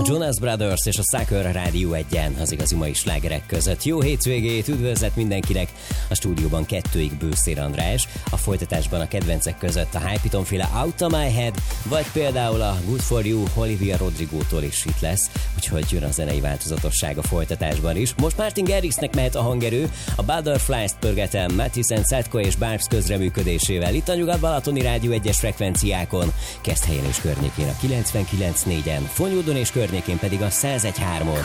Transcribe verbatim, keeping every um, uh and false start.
Jonas Brothers és a Sucker Rádió egyen az igazi mai slágerek között. Jó hétvégét, üdvözlet mindenkinek! A stúdióban kettőig Bőszér András, a folytatásban a kedvencek között a Hype féle Out of My Head, vagy például a Good For You Olivia Rodrigo-tól is itt lesz, úgyhogy jön a zenei változatosság a folytatásban is. Most Martin Garrixnek mehet a hangerő, a Butterflies-t pörgetem Mathisen, Setko és Barbs közreműködésével itt a Nyugat-Balatoni Rádió egyes frekvenciákon, Keszthelyen és környékén a kilencvenkilenc négyen, Fonyódon és környékén pedig a száz egy három-on.